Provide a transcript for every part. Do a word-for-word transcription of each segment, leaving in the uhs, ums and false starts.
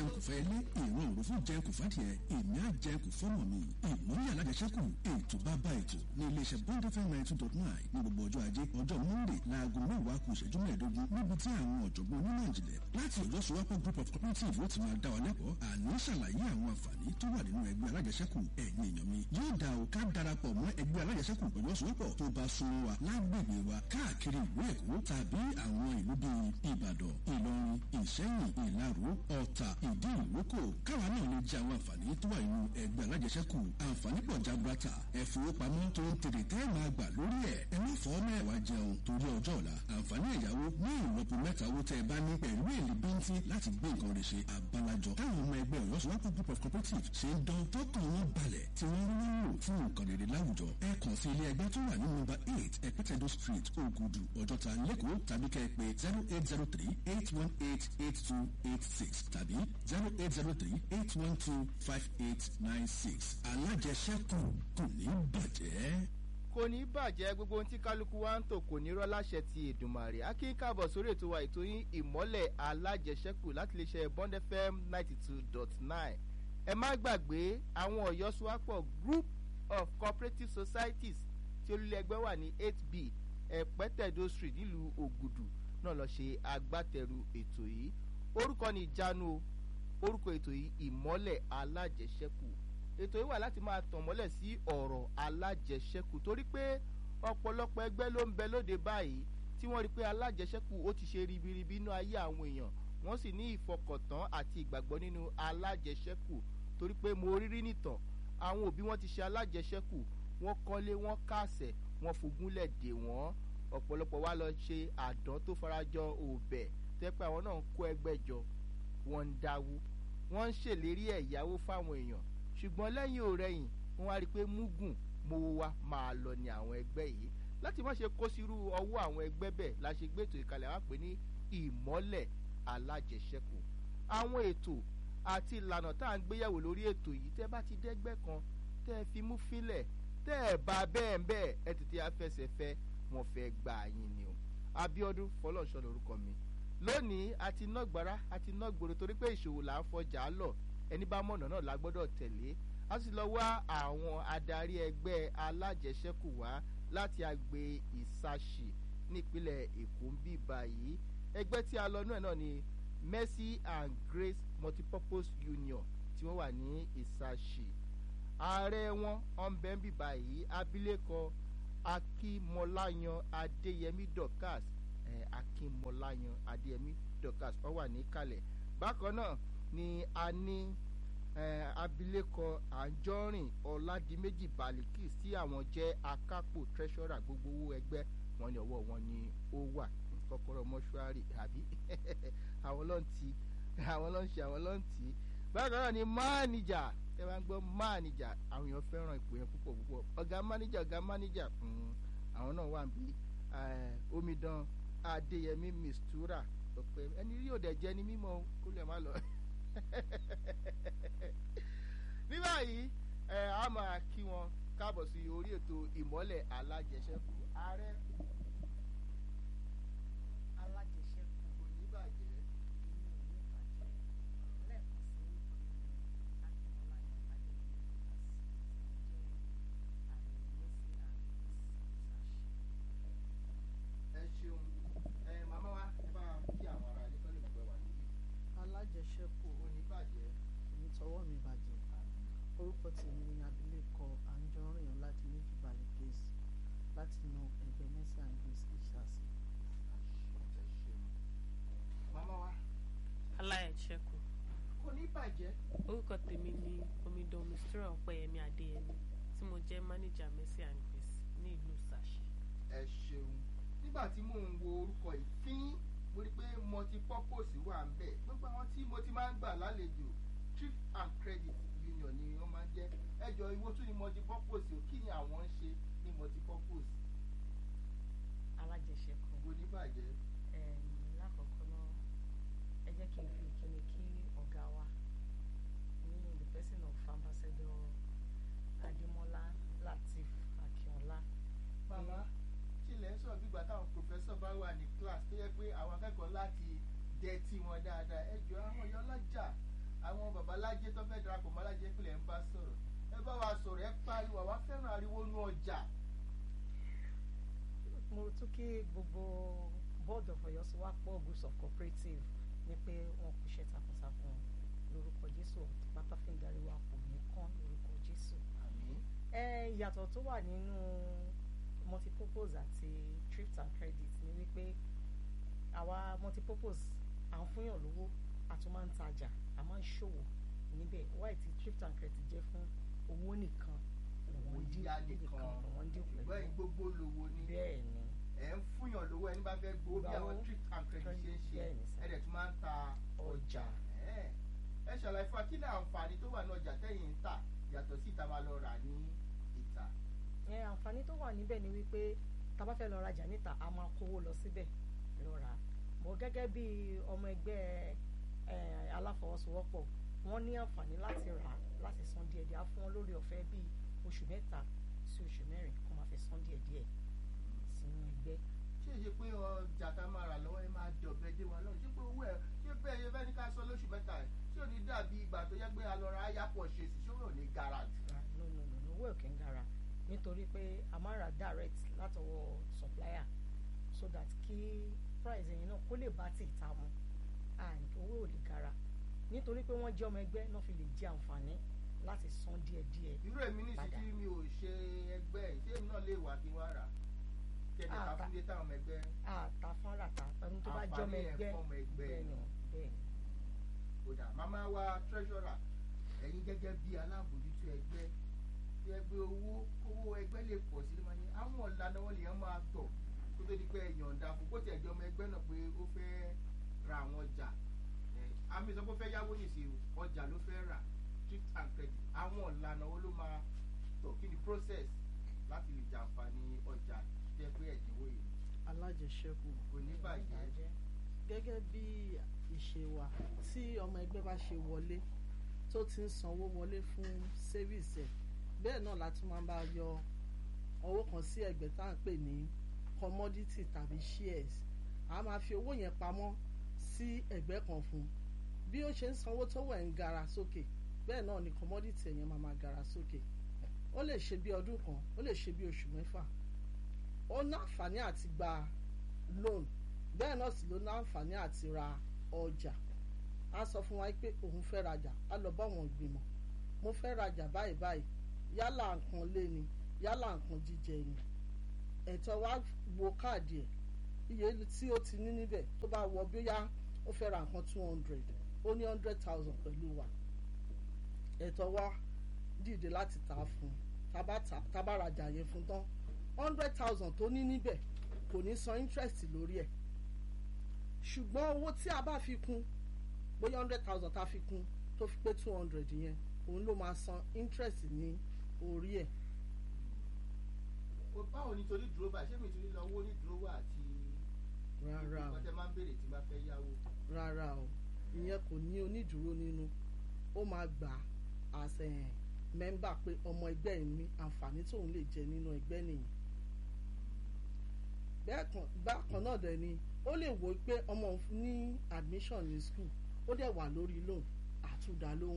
jẹun kò fẹ́ ilé ìran òru fún jẹun kò fàdìẹ èmi á jẹun kò fọ́mọ mi ìmọ̀lẹ̀ alájẹsẹ́kù ètò bàbá ètò ní iléeṣẹ́ bond fm ninety two dot nine ní gbogbo ọjọ́ ajé ọjọ́ monday láago mẹ́wàá kù ìṣẹ́jú mẹ́ẹ̀ẹ́dógún níbi tí àwọn ọ̀jọ̀gbọ́n onímọ̀ ìjìnlẹ̀ láti ọ̀dọ́ sowapọ̀ group of cooperative ó ti máa dá wa lẹ́kọ̀ọ́ àní ṣàlàyé àwọn àǹfààní tó wà nínú ẹgbẹ́ alájẹsẹ́kù ẹ̀yin èèyàn mi yóò dá o ká darapọ̀ mọ́ ẹgbẹ́ alájẹsẹ́kù pẹ̀lú ọ̀sowapọ̀ tó bá súnmọ́ wa lágbègbè wa káàkiri ìlú èkó tàbí àwọn ìlú bíi ìbàdàn ìlọrin ìṣẹ́yìn ìlaró ọ̀tà ìdí ìrókò káwa náà lè jẹ àwọn àǹfààní tó wà nínú ẹgbẹ́ alájẹsẹ́kù àǹfààní pọ̀ jaburata ẹ̀fowópamọ́ tó ń tèrè tẹ́ máa gbà lórí ẹ̀ ẹ má fọ́ mẹ́wàá jẹun torí ọjọ́ ọ̀la àǹfààní ẹ̀yáwó ní ìlọ́po mẹ́ta owó tẹ́ ẹ bá ní pẹ̀lú èlé bíntín láti gbé nǹkan rẹ̀ ṣe àbálàjọ táwọn ọmọ ẹgbẹ́ ọ̀yọ́sowapọ̀ group of cooperative ṣe ń dán tọkàn wọn balẹ̀ tí wọ́n rí wọ́n lò fún nǹkan rere láwùjọ ẹ kàn sí ilé ẹgbẹ́ tó wà ní nọ́mbà eight ẹ̀pẹ́tẹ̀dọ̀ street ògùdù ọjọ́ta lẹ́kọ̀ọ́ tàbí kẹ́ ẹ pé zero eight zero three eight one eight eight two eight six tàbí zero eight zero three eight one two five eight nine six alájẹsẹ́kù kò ní bàjẹ́. kò ní bàjẹ́ gbogbo ohun tí kálukú wa ń tò kò ní rọ́ láṣẹ ti Èdùmàrè akínkàbọ̀ sórí ètò wa ètò yín ìmọ́lẹ̀ alájẹsẹ́kù láti lè ṣe bond fm ninety two dot nine ẹ má gbàgbé àwọn ọ̀yọ́sowapọ̀ group of cooperative societies tí olùlẹ̀ ẹgbẹ́ wà ní eight b ẹ̀pẹ́tẹ̀dọ̀ street nílùú ògùdù náà lọ ṣe agbátẹrù ètò yìí orúkọ ní ìjánu orúkọ ètò yìí ìmọ́lẹ̀ alájẹsẹ́kù ètò yìí wà láti máa tàn mọ́lẹ̀ sí ọ̀rọ̀ alájẹsẹ́kù torí pé ọ̀pọ̀lọpọ̀ ẹgbẹ́ ló ń bẹ lóde báyìí tí wọ́n rí pé alájẹsẹ́kù ó ti ṣe ribiribi inú ayé àwọn èèyàn wọ́n sì ní ìfọkàntán àti ìgbàgbọ́ nínú alájẹsẹ́kù torí pé mo rírí nìtàn àwọn òbí wọn ti ṣe alájẹsẹ́kù wọ́n kọ́lé wọ́n kàsẹ̀ wọ́n fogúnlẹ̀ dè wọ́n ọ̀pọ̀lọpọ̀ wá lọ ṣe àdán tó farajọ òbẹ̀ tẹ́ pé àwọn náà ń kó ẹgbẹ́ jọ wọ́n ń dáwó wọ́n ń ṣèlérí ẹ̀yáwó fáwọn èèyàn ṣùgbọ́n lẹ́yìn òrẹ́yìn wọ́n wá rí i pé múgùn mowó wa máa lọ ní àwọn ẹgbẹ́ yìí láti má ṣe kó sírú ọwọ́ àwọn ẹgbẹ́ bẹ́ẹ̀ la ṣe gbé ètò ìkàlẹ̀ wá pé ní ìmọ́lẹ̀ alájẹsẹ́kù àwọn ètò àti ìlànà tá à ń gbéyàwó lórí ètò yìí tẹ́ bá ti dẹ́gbẹ́ kan tẹ́ ẹ fi mú fílẹ̀ tẹ́ ẹ bá bẹ́ẹ̀ bẹ́ẹ̀ ẹ tètè afẹsẹ̀fẹ́ wọn fẹ́ gbà yín ni o Abíọ́dún Fọlọ́runṣọ́ lórúkọ mi lónìí àti nọ́gbàrá àti nọ́gbòrò torí pé ìṣòwò là ń fọjà lọ ẹni bá mọ̀nà náà la gbọ́dọ̀ tẹ̀lé a sì lọ wá àwọn adarí ẹgbẹ́ alájẹsẹ́kù wá láti àgbè ìsàṣì nípínlẹ̀ Èkó ń bí báyìí ẹgbẹ́ tí a lọ náà náà ni Mercy and Grace Multipurpose Union tí wọ́n wà ní ìsàṣì ààrẹ wọn ọ̀nbẹ́ ń bí báyìí abilékọ Akínmọ́láyan Adéyẹmí Dorcas eh, Akínmọ́láyan Adéyẹmí Dorcas wọ́n wà ní kalẹ̀ bákan náà ni a ní eh, abilékọ Anjọ́rìn Ọládìméjì Balikis tí àwọn jẹ́ akápò treasurer gbogbo owó ẹgbẹ́ wọn ní ọwọ́ wọn ni ó wà kọ́kọ́rọ́ mọ́ṣúárì àbí àwọn ló ń ti àwọn ló ń ṣe àwọn ló ń tì í bákan náà ni máníjà ẹ máa ń gbọ́ máníjà àwọn èèyàn fẹ́ràn ipò yẹn púpọ̀ púpọ̀ ọ̀gá máníjà ọ̀gá máníjà àwọn náà wà bí omidan Adéyẹmí Mistura pé ẹni rí òdẹ jẹ ní mímọ́ kó lè má lọ. ní báyìí ẹ á máa kí wọn káàbọ̀ sí orí ètò ìmọ́lẹ̀ alájẹsẹ́kù ààrẹ alájẹsẹ́kù kò ní bàjẹ́. alájẹsẹ́kù oníbàjẹ́ onítọwọ́ mi bàjẹ́ orúkọ tèmi ni abilékọ Anjọ́rìn Ọládìméjì Balikis láti inú ẹgbẹ́ Mercy and Grace ìṣàsì. màmá wa alájẹsẹ́kù kò ní bàjẹ́. orúkọ tèmi ni omidan Mistura Ọpẹ́yẹmí Adéyẹmí tí mo jẹ́ mánéjà Mercy and Grace ní ìlú Ìsàṣì. ẹ ṣeun nígbà tí mò ń wo orúkọ ìfín mo rí pé multipurpose wà ń bẹ̀ gbogbo àwọn tí mo ti máa ń gbà lálejò Thrift and Credit Union ni wọ́n máa ń jẹ́ ẹjọ́ ìwọ tún ni multipurpose o kí ni àwọn ń ṣe ní multipurpose. alájẹsẹ́kù kò ní bàjẹ́. lákọ̀ọ́kọ́ náà ẹ jẹ́ kí n fi ìkíni kí ọ̀gá wa nínú the person of Ambassador Adémọ́lá Lateef Akínọlá. bàbá tilẹ̀ ń sọ̀rọ̀ gbígbà táwọn pòfẹ́sọ̀ bá wà ní class tó yẹ pé àwọn akẹ́kọ̀ọ́ láti dẹ tí wọn dáadáa ẹjọ́ àwọn ọ̀yọ́ ọlọ́jà àwọn babalájé tó fẹ́ darapọ̀ mọ́ alájẹ pìlẹ̀ ń bá sọ̀rọ̀ ẹ bá wa sọ̀rọ̀ ẹ pariwo àwa fẹ́ràn ariwo nú ọjà. mo tún kí gbogbo board of Ọ̀yọ́ Sowapọ̀ groups of cooperative ní pé wọn kò ṣe takuntakun lórúkọ Jésù pátá fi ń darí wa kò ní kán lórúkọ Jésù. ẹ ìyàtọ̀ tó wà nínú multipurpose àti thrift and credit ni wípé àwa multipurpose à ń fúnyàn lówó a tún máa ń tajà a máa ń ṣòwò níbẹ̀ wáyé tí thrift and credit jẹ́ fún owó nìkan owó yíyá nìkan ṣùgbọ́n gbogbo lówó ní bẹ́ẹ̀ ni ẹ̀ ń fúnyàn lówó ẹni bá fẹ́ gbowó bí àwọn thrift and credit ṣe ń ṣe ẹ̀ dẹ̀ tún máa ń ta ọjà. ẹ ṣàlàyé fún wa kí ni àǹfààní tó wà ní ọjà tẹ́yìn ń tà yàtọ̀ sí ìta máa lọ rà ní ìta. ẹ àǹfààní tó wà níbẹ̀ ni wípé tá bá fẹ́ lọ rajà níta a máa kówó lọ síbẹ̀ lọ rà mọ́ gẹ́gẹ́ bí ọmọ ẹgbẹ́ aláfọwọ́sowọ́pọ̀ wọ́n ní àǹfààní láti rà láti san díẹ̀díẹ̀ á fún wọn lórí ọ̀fẹ́ bíi oṣù mẹ́ta sí oṣù mẹ́rin kó máa fi san díẹ̀díẹ̀ sínú ẹgbẹ́. ṣé ṣe pé ọjà tá a máa rà lọ́wọ́ ẹ máa dọ̀bẹ dé wọn lọ́rùn ṣé pé owó ẹ ṣé bẹ́ẹ̀ ṣe fẹ́ ní ká san lóṣù mẹ́ta ẹ̀ ṣé ò ní dàbí ìgbà tó yẹ pé alọ́ra ayápọ̀ ṣe sì ṣé ò ní gara jù. no no no owó ò kí ń gara nítorí pé a máa rà direct látọwọ́ supplier so that kí price yẹn náà kó lè bá tì ta mu and owó ò lè gara nítorí pé wọ́n jẹ́ ọmọ ẹgbẹ́ náà fi lè jẹ àǹfààní láti san díẹ̀díẹ̀. irú èmi ní sí tí mi ò ṣe ẹgbẹ́ ṣé èmi náà lè wà kí wọ́n rà kẹ́ni ká fún dé táwọn ọmọ ẹgbẹ́. àtà fún ràtà ẹni tó bá jẹ́ ọmọ ẹgbẹ́ bẹ́ẹ̀ ni bẹ́ẹ̀ ni. kódà màmá wa treasurer ẹ̀yin gẹ́gẹ́ bí alábòójútó ẹgbẹ́ tí ẹgbẹ́ owó owó ẹgbẹ́ lè pọ̀ sí lẹ́mọ̀ ní àwọn ọ̀làna wọn lèèyàn máa tọ̀ kó tó di pé ẹ̀yọ̀ǹda fún kó tẹ̀ jẹ́ ọmọ ẹgbẹ́ náà pé ó fẹ́ ra àwọn ọjà àmì sọ pé ó fẹ́ yáwó nìsí ọjà ló fẹ́ rà thrift and credit àwọn ọ̀làna wo ló máa tọ̀ kí ni process láti lè jàǹfààní ọjà jẹ́ pé ẹ̀dínwó yìí. alájẹṣẹ́kù kò ní bàjẹ́. gẹ́gẹ́ bí ìṣe wa tí ọmọ ẹgbẹ́ bá ṣe wọlé tó ti ń sanwó wọlé fún service ẹ̀ bẹ́ẹ̀ náà la tún máa ń bá yọ owó kan sí ẹgbẹ́ tá à ń pè ní commodity tàbí shares a máa fi owó yẹn pamọ́ sí ẹgbẹ́ kan fún bí ó ṣe ń sanwó tó wẹ̀ ń gara sókè bẹ́ẹ̀ náà ni commodity yẹn máa máa gara sókè ó lè ṣe bí ọdún kan ó lè ṣe bí oṣù mẹ́fà ó ní àǹfààní àti gba loan bẹ́ẹ̀ náà sì ló ní àǹfààní àti ra ọjà a sọ fún wa pé òun fẹ́ rajà a lọ bá wọn gbìmọ̀ mo fẹ́ rajà báyìí báyìí yálà nǹkan lé ni yálà nǹkan jíjẹ ni ẹ̀tọ́ wa wo káàdì ẹ̀ iye tí ó ti ní níbẹ̀ tó bá wọ bóyá ó fẹ́ ra nǹkan two hundred ó ní hundred thousand pẹ̀lú wa ẹ̀tọ́ wa dìde láti ta fún tábà rajà yẹn fún tán hundred thousand tó ní níbẹ̀ kò ní san interest lórí ẹ̀ ṣùgbọ́n owó tí a bá fi kún bóyá hundred thousand tá a fi kún tó fi pé two hundred yẹn òun ló máa san interest ní orí ẹ̀. báwo ni torí dúró báyìí ṣé mi ti ní lọ owó ní dúró wà àti rárá o ìkọ́tẹ́ máa ń béèrè tí bá fẹ́ yáwó. rárá o ìyẹn kò ní onídùúró nínú ó máa gbà àṣẹ mẹ́mbà pé ọmọ ẹgbẹ́ ẹ̀ ní àǹfààní tóun lè jẹ nínú ẹgbẹ́ nìyẹn. bákan náà dẹ̀ ni ó lè wò pé ọmọ ní admission ní school ó dẹ̀ wà lórí loan àtúndà lóhùn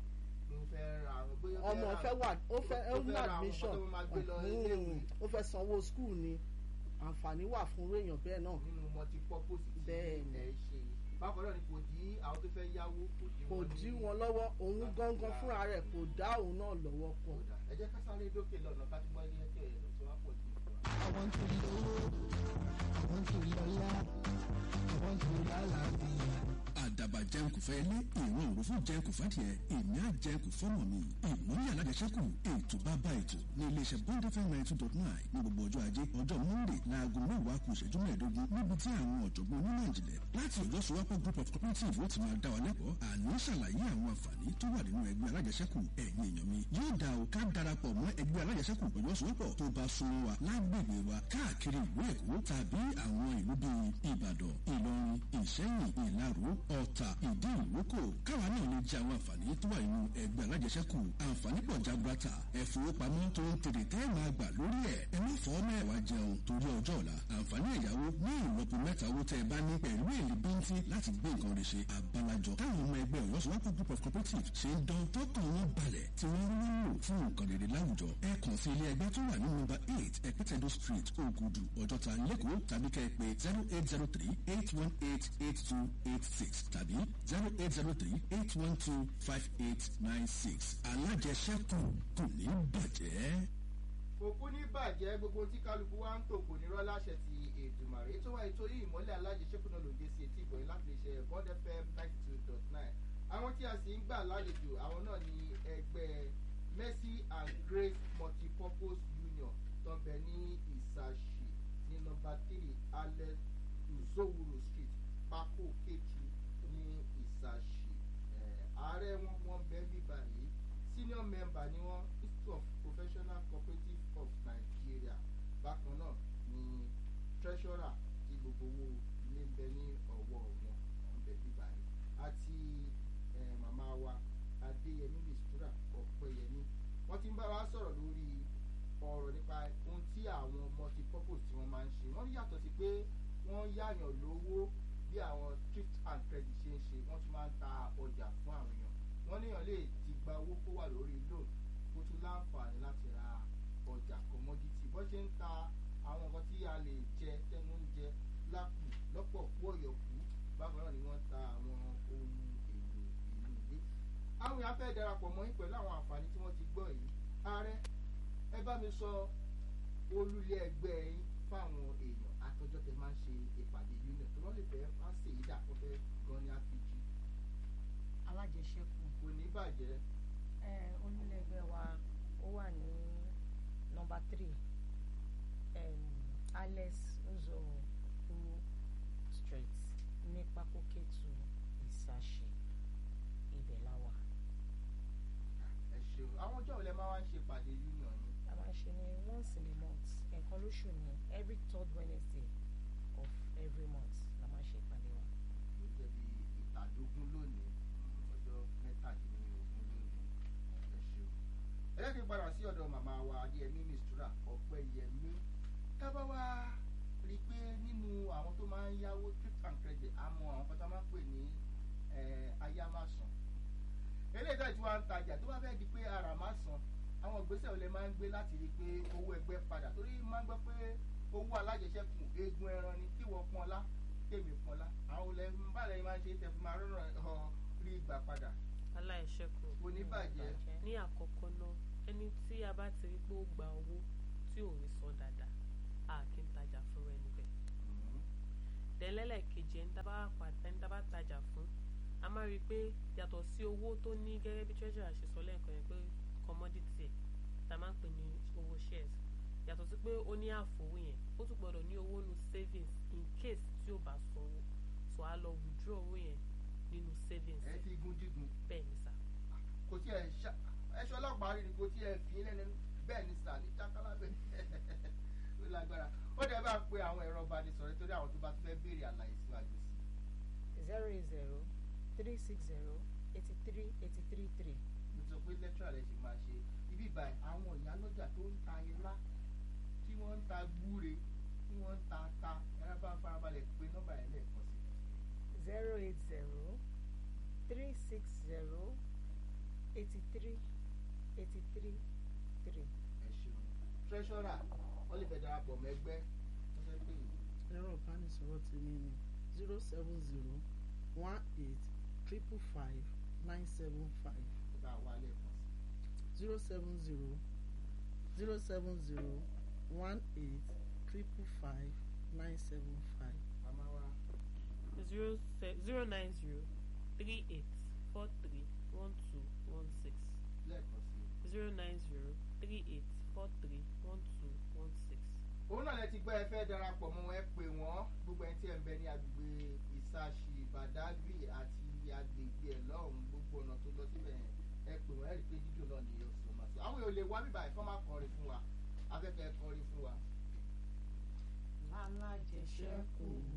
ọmọ fẹ́ wà ó fẹ́ ó ní admission ó fẹ́ sanwó school ni àǹfààní wà fún èèyàn bẹ́ẹ̀ náà. nínú multi-purpose tí bẹ́ẹ̀ ni ẹ ṣe bákan náà ni kò dí àwọn tó fẹ́ yáwó kò dí wọn lọ́wọ́ òun gangan fúnra rẹ̀ kò dá òun náà lọ́wọ́ pọ̀. ẹ jẹ́ ká sáré dókè lọ́nà ká tó gbọ́ ilé ẹjọ́ ẹ̀ lọ́sọ̀ wá pọ̀ jù. I want to lówó I want to lọ́lá I want to lálàáfíà. àdàbà jẹun kò fẹ́ ilé ìwọ̀n òrùfún jẹun kò fẹ́ tiẹ̀ èmi á jẹun kò fọ́mọ̀ mi ìmọ̀lẹ́ alájẹsẹ́kù ètò bàbá ètò ní iléeṣẹ́ bond fm ninety two dot nine ní gbogbo ọjọ́ ajé ọjọ́ monday láago mẹ́wàá kù ìṣẹ́jú mẹ́ẹ̀ẹ́dógún níbi tí àwọn ọ̀jọ̀gbọ́n onímọ̀ ìjìnlẹ̀ láti Ọ̀yọ́ Sowapọ̀ group of cooperative ó ti máa dá wa lẹ́kọ̀ọ́ àní ṣàlàyé àwọn àǹfààní tó wà nínú ẹgbẹ́ alájẹsẹ́kù ẹ̀yin èèyàn mi yóò dá o ká darapọ̀ mọ́ ẹgbẹ́ alájẹsẹ́kù Ọ̀yọ́ Sowapọ̀ tó bá súnmọ́ wa lágbègbè wa káàkiri ìlú Èkó tàbí àwọn ìlú bíi Ìbàdàn Ìlọrin Ìṣẹ́yìn Ìlaró Ọ̀tà ìdí ìrókò káwa náà lè jẹ àwọn àǹfààní tó wà nínú ẹgbẹ́ alájẹsẹ́kù àǹfààní pọ̀ jaburata ẹ̀fowópamọ́ tó ń tèrè tẹ́ máa gbà lórí ẹ̀ ẹ má fọ́ mẹ́wàá jẹun torí ọjọ́ ọ̀la àǹfààní ẹ̀yáwó ní ìlọ́po mẹ́ta owó tẹ́ ẹ bá ní pẹ̀lú èlé bíntín láti gbé nǹkan rẹ̀ ṣe àbálàjọ táwọn ọmọ ẹgbẹ́ ọ̀yọ́sowọ́pọ̀ group of cooperatives ṣe ń dán tọkàn wọn balẹ̀ tí wọ́n ń wúlò fún nǹkan rere láwùjọ ẹ kàn sí ilé ẹgbẹ́ tó wà ní nọ́mbà eight ẹ̀pẹ́tẹ̀dọ̀ street ògùdù ọjọ́ta lẹ́kọ̀ọ́ tàbí kẹ́ ẹ pé zero eight zero three eight one eight eight two eight six tàbí zero eight zero three eight one two five eight nine six alájẹsẹ́kù kò ní bàjẹ́. òkú ní bàjẹ́ gbogbo tí kálukú wa ń tò kò ní rọ́ láṣẹ ti Èdùmàrè tó wà ètò yìí ìmọ́lẹ̀ alájẹsẹ́kù náà ló dé sí etí ìbọ̀yìn láti lè ṣe Bond F M ninety two dot nine àwọn tí a sì ń gbà lálejò àwọn náà ní ẹgbẹ́ Mercy and Grace Multipurpose Union tó ń bẹ ní Ìsàṣì ní nọ́mbà three alẹ́ Uzowuru Street Pákó Kétu ní Ìsàṣì ààrẹ wọn wọn bẹ́ẹ̀ bí báyìí senior member ni wọn Institute of Professional Cooperative of Nigeria bákan náà ni treasurer ti gbogbo owó ilé ń bẹ ní ọwọ́ wọn wọn bẹ́ẹ̀ bí báyìí àti màmá wa Adéyẹmí Mistura Ọpẹ́yẹmí wọ́n ti ń bá wa sọ̀rọ̀ lórí ọ̀rọ̀ nípa ohun tí àwọn multipurpose tí wọ́n máa ń ṣe wọ́n yàtọ̀ sí pé wọ́n yáyàn lówó bí àwọn thrift and credit ṣe ń ṣe wọ́n tún máa ń ta ọjà fún àwọn èèyàn wọ́n níyàn lè ti gba owó kó wà lórí loan kó tún láǹfààní láti ra ọjà commodity bọ́n ṣe ń ta àwọn nǹkan tí a lè jẹ tẹnu ń jẹ lápù lọ́pọ̀ kú ọ̀yọ̀kú bákan náà ni wọ́n ta àwọn ohun èlò inú ilé. àwọn èèyàn fẹ́ darapọ̀ mọ́ yín pẹ̀lú àwọn àǹfààní tí wọ́n ti gbọ́ yìí ààrẹ ẹ bá mi sọ olùlé ẹgbẹ́ yín fáwọn èèyàn àtọjọ́ tẹ máa ń ṣe ìpàdé union tó wọ́n lè fẹ́ má ṣe ìdá kó fẹ́ gan ní apg. alájẹsẹ́kù kò ní bàjẹ́. ẹ onílé ẹgbẹ́ wa ó wà ní nọ́mbà three Alex Uzowuru Street ní Pákó Kétu Ìsàṣì ibẹ̀ la wà. ẹ ṣeun àwọn ọjọ́ òlẹ̀ máa wá ń ṣe ìpàdé union yín. a máa ń ṣe ní once in a month ẹ̀kan lóṣù ní every third Wednesday of every month la máa ń ṣe ìpàdé wa. ó jẹ́ bí ìtàdógún lónìí ọjọ́ mẹ́tàdínlógún lónìí ẹ ṣeun. ẹ jẹ́ kí n padà sí ọ̀dọ̀ màmá wa Adéyẹmí Mistura Ọpẹ́yẹmí tá bá wá rí i pé nínú àwọn tó máa ń yáwó thrift and credit àmọ́ àwọn kan tó máa ń pè ní ayámásàn eléyìí tó ti wá ń tajà tó bá fẹ́ di pé ara máa san àwọn ìgbésẹ̀ olè máa ń gbé láti rí i pé owó ẹgbẹ́ padà torí máa ń gbọ́ pé owó alájẹsẹ́kù eegun ẹran ni kí wọ́n pọ́nlá kémi pọ́nlá àwọn olè ń bá lẹ́yìn máa ń ṣe é tẹ̀fún máa rọrùn ọ rí ìgbà padà. aláìṣẹ́kù kò ní bàjẹ́. ní àkọ́kọ́ náà ẹni tí a bá ti rí pé ó gba owó tí ò rí san dáadáa a kì í tajà fún ẹni bẹ́ẹ̀. tẹ́lẹ̀lẹ́kejì ẹni tá bá tajà fún a máa rí i pé yàtọ̀ sí owó tó ní gẹ́gẹ́ bí treasurer ṣe sọ lẹ́ẹ̀kan yẹn pé commodity tá a máa ń pè ní owó shares yàtọ̀ sí pé ó ní àfowó yẹn ó tún gbọ́dọ̀ ní owó nu savings in case tí ó bá sanwó so a lọ withdraw owó yẹn nínú savings. ẹ ti gun dígun. bẹ́ẹ̀ ni sà. kò tí ẹ ẹṣọ ọlọ́pàá rí ni kò tí ẹ fi lẹ́nu bẹ́ẹ̀ ni sà ní jákàlá bẹ́ẹ̀ ó lágbára ó dẹ̀ bá ń pe àwọn ẹ̀rọ ìbánisọ̀rọ̀ torí àwọn tó bá fẹ́ béèrè àlàyé síwájú sí. zero eight zero three six zero eighty three eighty three three. mo sọ pé lẹ́tírà rẹ̀ ṣe máa ṣe ibi ìbàyẹ̀ àwọn ìyálọ́jà tó ń ta ilá tí wọ́n ń ta gbúre tí wọ́n ń ta ata ẹ̀rọ bá ń farabalẹ̀ pé nọ́mbà yẹn lẹ́ẹ̀kan sí. zero eight zero three six zero eighty three eighty three three. ẹ ṣeun treasurer wọ́n lè fẹ́ darapọ̀ mọ́ ẹgbẹ́ wọ́n fẹ́ pè é. ẹ̀rọ ìbánisọ̀rọ̀ tèmi ni zero seven zero one eight triple five nine seven five. bá a wá lẹ́ẹ̀kan sí. zero seven zero zero seven zero one eight triple five nine seven five. màmá wa. zero zero nine zero three eight four three one two one six. lẹ́ẹ̀kan sí. zero nine zero three eight four three one two one six. òun náà lẹ ti gbọ́ ẹ fẹ́ darapọ̀ mọ́ ẹ pè wọ́n gbogbo ẹni tí ẹ ń bẹ ní agbègbè Ìsàṣì Badagry àti agbègbè ẹ̀ lọ́hùn gbogbo ọ̀nà tó lọ síbẹ̀ ẹ pè wọ́n ẹ rí i pé dídùn náà ni yóò sọ ma sọ àwọn èèyàn lè wá bíbá ẹ̀kọ́ máa kọrin fún wa afẹ́fẹ́ kọrin fún wa. alájẹsẹ́kù.